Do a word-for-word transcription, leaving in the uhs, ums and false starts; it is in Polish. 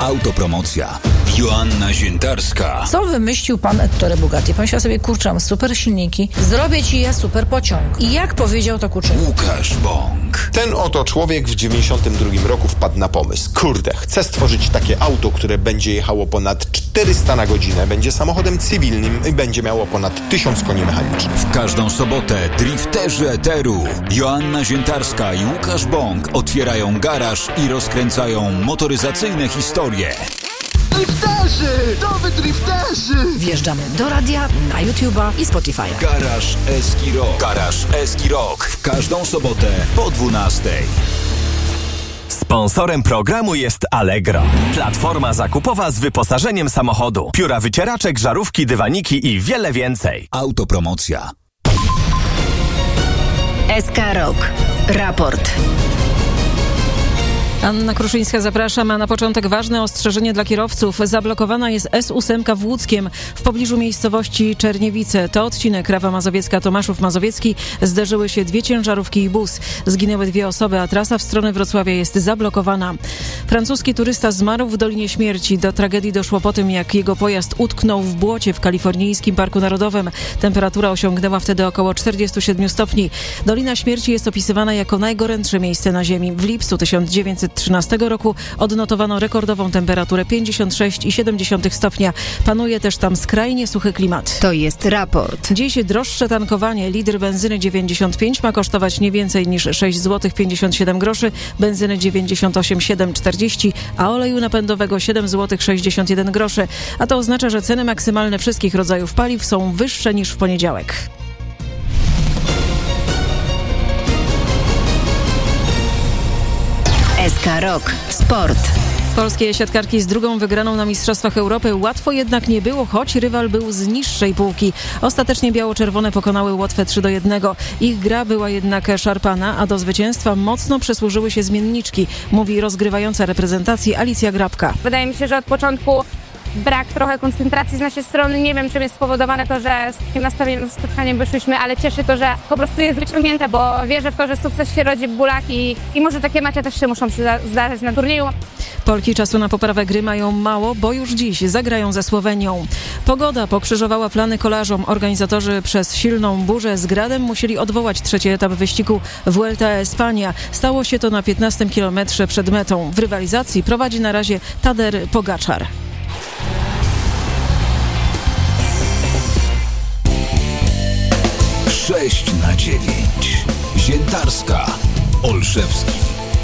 Autopromocja. Joanna Ziętarska. Co wymyślił pan Ettore Bugatti? Pomyślał sobie, kurczę, mam super silniki, zrobię ci ja super pociąg. I jak powiedział to Kuczyk? Łukasz Bąk. Ten oto człowiek w dziewięćdziesiątym drugim roku wpadł na pomysł. Kurde, chcę stworzyć takie auto, które będzie jechało ponad czterysta na godzinę, będzie samochodem cywilnym i będzie miało ponad tysiąc koni mechanicznych. W każdą sobotę drifterzy eteru Joanna Ziętarska i Łukasz Bąk otwierają garaż i rozkręcają motoryzacyjne historie. Drifterzy! To wy drifterzy! Wjeżdżamy do radia, na YouTube'a i Spotify'a. Garaż Eski Rock. Garaż Eski Rock. W każdą sobotę po dwunastej. Sponsorem programu jest Allegro. Platforma zakupowa z wyposażeniem samochodu. Pióra wycieraczek, żarówki, dywaniki i wiele więcej. Autopromocja. S K Rock. Raport. Anna Kruszyńska, zapraszam, a na początek ważne ostrzeżenie dla kierowców. Zablokowana jest S osiem w Łódzkiem w pobliżu miejscowości Czerniewice. To odcinek Rawa Mazowiecka-Tomaszów Mazowiecki. Zderzyły się dwie ciężarówki i bus. Zginęły dwie osoby, a trasa w stronę Wrocławia jest zablokowana. Francuski turysta zmarł w Dolinie Śmierci. Do tragedii doszło po tym, jak jego pojazd utknął w błocie w kalifornijskim Parku Narodowym. Temperatura osiągnęła wtedy około czterdzieści siedem stopni. Dolina Śmierci jest opisywana jako najgorętsze miejsce na Ziemi. W lipcu tysiąc dziewięćset trzynastego roku odnotowano rekordową temperaturę pięćdziesiąt sześć przecinek siedem stopnia. Panuje też tam skrajnie suchy klimat. To jest raport. Dziś droższe tankowanie. Litr benzyny dziewięćdziesiąt pięć ma kosztować nie więcej niż sześć złotych pięćdziesiąt siedem groszy, benzyny dziewięćdziesiąt osiem przecinek siedem czterdzieści, a oleju napędowego siedem złotych sześćdziesiąt jeden groszy. A to oznacza, że ceny maksymalne wszystkich rodzajów paliw są wyższe niż w poniedziałek. S K Rock. Sport. Polskie siatkarki z drugą wygraną na Mistrzostwach Europy. Łatwo jednak nie było, choć rywal był z niższej półki. Ostatecznie biało-czerwone pokonały Łotwę trzy do jednego. Ich gra była jednak szarpana, a do zwycięstwa mocno przysłużyły się zmienniczki, mówi rozgrywająca reprezentacji Alicja Grabka. Wydaje mi się, że od początku brak trochę koncentracji z naszej strony. Nie wiem, czym jest spowodowane to, że z takim nastawieniem, spotkaniem wyszliśmy, ale cieszy to, że po prostu jest wyciągnięte, bo wierzę w to, że sukces się rodzi w bólach i, i może takie mecze też się muszą zdarzyć na turnieju. Polki czasu na poprawę gry mają mało, bo już dziś zagrają ze Słowenią. Pogoda pokrzyżowała plany kolarzom. Organizatorzy przez silną burzę z gradem musieli odwołać trzeci etap wyścigu Vuelta a España. Stało się to na piętnastym kilometrze przed metą. W rywalizacji prowadzi na razie Tadej Pogačar. sześć na dziewięć. Ziętarska. Olszewski.